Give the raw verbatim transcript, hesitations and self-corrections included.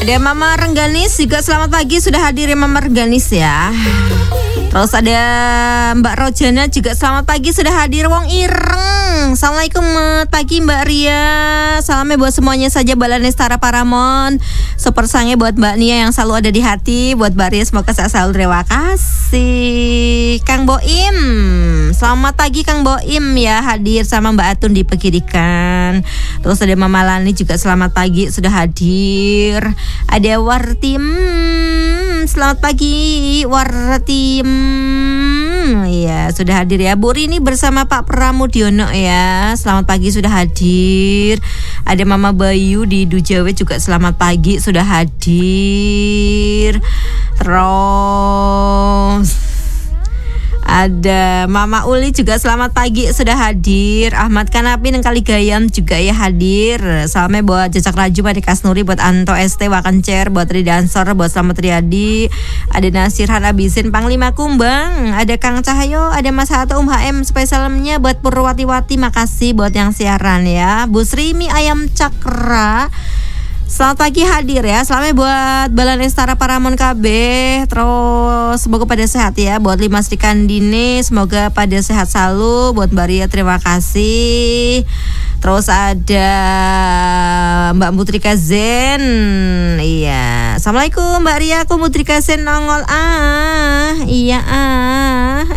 Ada Mama Rengganis juga selamat pagi, sudah hadir ya Mama Rengganis ya. Terus ada Mbak Rojana juga selamat pagi, sudah hadir. Wong Ireng, assalamualaikum pagi Mbak Ria. Salamnya buat semuanya saja Balan Nestara Paramon. Super sangnya buat Mbak Nia yang selalu ada di hati. Buat Mbak Ria semoga sehat selalu, terima kasih. Kang Boim, selamat pagi Kang Boim ya, hadir sama Mbak Atun di Pegirikan. Terus ada Mama Lani juga selamat pagi, sudah hadir. Ada Wartim, selamat pagi Wartim. Iya, sudah hadir ya. Bu Rini bersama Pak Pramudiono ya. Selamat pagi, sudah hadir. Ada Mama Bayu di Dujawe juga selamat pagi, sudah hadir. Terus ada Mama Uli juga selamat pagi, sudah hadir. Ahmad Kanapi yang Kali Gayam juga ya hadir. Salamnya buat Jejak Raju, Pak Kasnuri, buat Anto S T Wakencer, buat Ridansor, buat Slamet Riyadi. Ada Nasirhan Abisin Panglima Kumbang. Ada Kang Cahyo, ada Mas Hato Um H M. Spesialnya buat Purwati-wati, makasih buat yang siaran ya. Bu Srimi Ayam Cakra, selamat pagi hadir ya. Selamat buat Balan Nestara Paramon K B. Terus semoga pada sehat ya. Buat Lima Sri Kandini, semoga pada sehat selalu. Buat Mbak Ria terima kasih. Terus ada Mbak Mutrika Zen. Iya. Assalamualaikum Mbak Ria, aku Mutrika Zen nongol. Ah, iya ah.